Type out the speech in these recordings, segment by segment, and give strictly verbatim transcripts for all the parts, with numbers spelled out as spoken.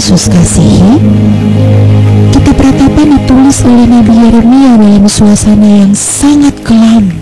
Yesus kasihi, kitab ratapan ditulis oleh Nabi Yeremia dalam suasana yang sangat kelam.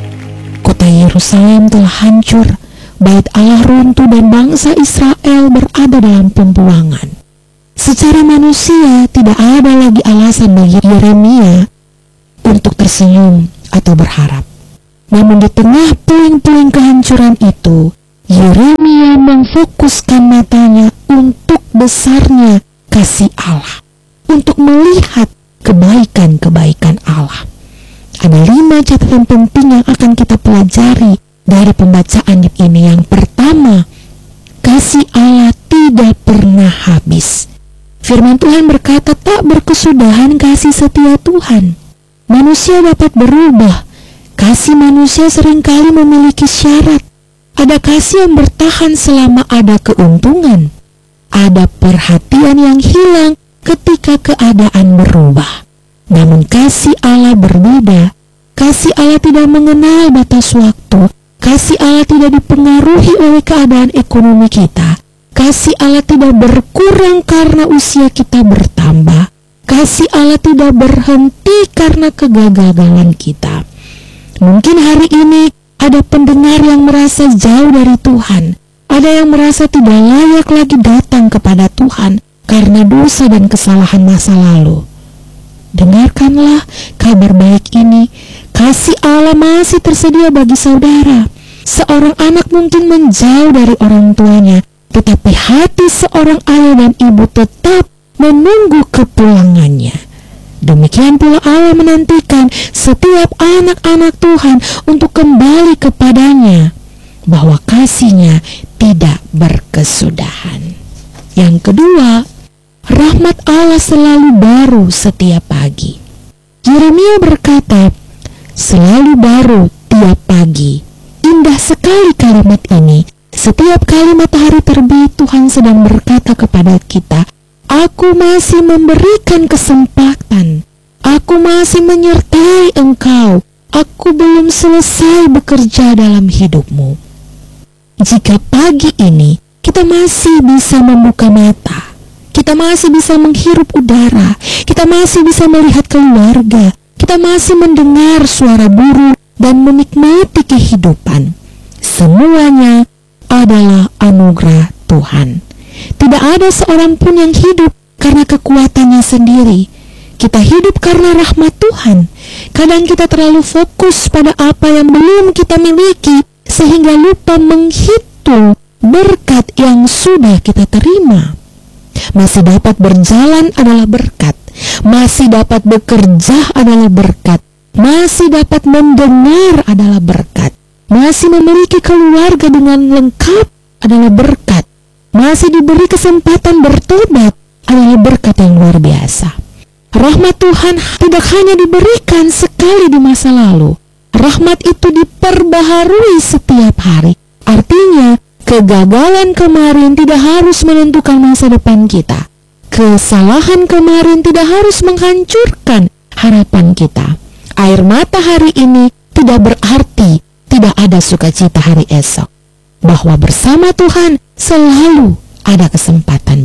Kota Yerusalem telah hancur, bait Allah runtuh, dan bangsa Israel berada dalam pembuangan. Secara manusia tidak ada lagi alasan bagi Yeremia untuk tersenyum atau berharap. Namun di tengah puing-puing kehancuran itu, Yeremia memfokuskan matanya untuk besarnya kasih Allah, untuk melihat kebaikan-kebaikan Allah. Ada lima catatan penting yang akan kita pelajari dari pembacaan ini. Yang pertama, kasih Allah tidak pernah habis. Firman Tuhan berkata, tak berkesudahan kasih setia Tuhan. Manusia dapat berubah. Kasih manusia seringkali memiliki syarat. Ada kasih yang bertahan selama ada keuntungan. Ada perhatian yang hilang ketika keadaan berubah. Namun kasih Allah berbeda. Kasih Allah tidak mengenal batas waktu. Kasih Allah tidak dipengaruhi oleh keadaan ekonomi kita. Kasih Allah tidak berkurang karena usia kita bertambah. Kasih Allah tidak berhenti karena kegagalan kita. Mungkin hari ini ada pendengar yang merasa jauh dari Tuhan. Ada yang merasa tidak layak lagi datang kepada Tuhan karena dosa dan kesalahan masa lalu. Dengarkanlah kabar baik ini. Kasih Allah masih tersedia bagi saudara. Seorang anak mungkin menjauh dari orang tuanya, tetapi hati seorang ayah dan ibu tetap menunggu kepulangannya. Demikian pula Allah menantikan setiap anak-anak Tuhan untuk kembali kepadanya, bahwa kasih-Nya tidak berkesudahan. Yang kedua, rahmat Allah selalu baru setiap pagi. Yeremia berkata, selalu baru tiap pagi. Indah sekali kalimat ini. Setiap kali matahari terbit, Tuhan sedang berkata kepada kita, aku masih memberikan kesempatan. Aku masih menyertai engkau. Aku belum selesai bekerja dalam hidupmu. Jika pagi ini kita masih bisa membuka mata, kita masih bisa menghirup udara, kita masih bisa melihat keluarga, kita masih mendengar suara burung dan menikmati kehidupan, semuanya adalah anugerah Tuhan. Tidak ada seorang pun yang hidup karena kekuatannya sendiri. Kita hidup karena rahmat Tuhan. Kadang kita terlalu fokus pada apa yang belum kita miliki, sehingga lupa menghitung berkat yang sudah kita terima. Masih dapat berjalan adalah berkat. Masih dapat bekerja adalah berkat. Masih dapat mendengar adalah berkat. Masih memiliki keluarga dengan lengkap adalah berkat. Masih diberi kesempatan bertobat adalah berkat yang luar biasa. Rahmat Tuhan tidak hanya diberikan sekali di masa lalu. Rahmat itu diperbaharui setiap hari. Artinya, kegagalan kemarin tidak harus menentukan masa depan kita. Kesalahan kemarin tidak harus menghancurkan harapan kita. Air mata hari ini tidak berarti tidak ada sukacita hari esok. Bahwa bersama Tuhan selalu ada kesempatan